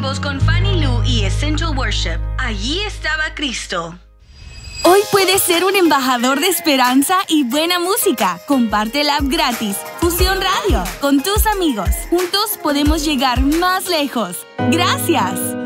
Nuevos con Fanny Lu y Essential Worship. Allí estaba Cristo. Hoy puedes ser un embajador de esperanza y buena música. Comparte la app gratis, Fusión Radio, con tus amigos. Juntos podemos llegar más lejos. ¡Gracias!